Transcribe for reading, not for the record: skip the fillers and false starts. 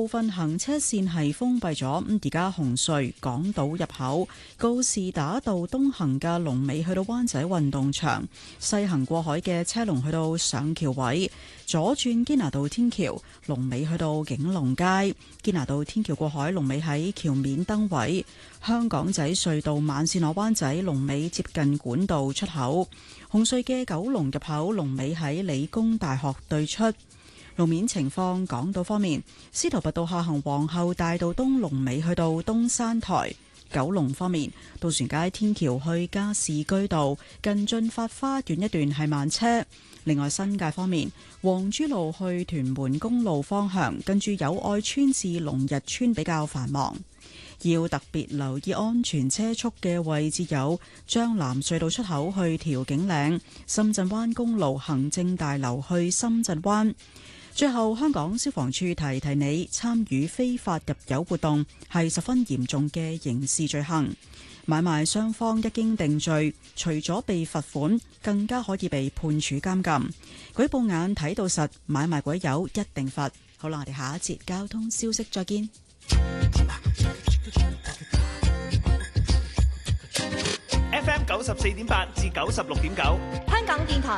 部分行車線係封閉咗。而家紅隧港島入口告士打道東行嘅龍尾去到灣仔運動場，西行過海嘅車龍去到上橋位，左轉堅拿道天橋龍尾去到景隆街，堅拿道天橋過海龍尾喺橋面燈位，香港仔隧道慢線落灣仔龍尾接近管道出口，紅隧嘅九龍入口龍尾喺理工大學對出。路面情況，港島方面，司徒拔道下行皇后大道東龍尾去到東山台；九龍方面，渡船街天橋去加士居道近駿發花園一段係慢車。另外新界方面，皇珠路去屯門公路方向跟住友愛村至龍日村比較繁忙。要特別留意安全車速嘅位置有將藍隧道出口去調景嶺、深圳灣公路行政大樓去深圳灣。最後，香港消防處提提你，參與非法入油活動係十分嚴重嘅刑事罪行。買賣雙方一經定罪，除咗被罰款，更加可以被判處監禁。舉報眼睇到實，買賣鬼友一定罰。好啦，我哋下一節交通消息再見。 FM 94.8至96.9， 香港電台